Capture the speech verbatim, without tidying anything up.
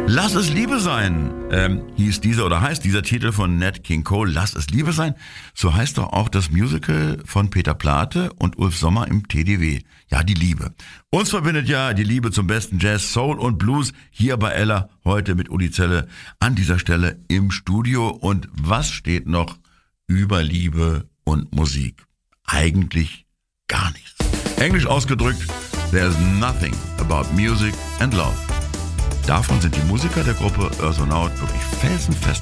Lass es Liebe sein, ähm, hieß dieser oder heißt dieser Titel von Nat King Cole. Lass es Liebe sein. So heißt doch auch das Musical von Peter Plate und Ulf Sommer im T D W. Ja, die Liebe. Uns verbindet ja die Liebe zum besten Jazz, Soul und Blues hier bei Ella. Heute mit Uli Zelle an dieser Stelle im Studio. Und was steht noch über Liebe und Musik? Eigentlich gar nichts. Englisch ausgedrückt, there's nothing about music and love. Davon sind die Musiker der Gruppe Earth and Out wirklich felsenfest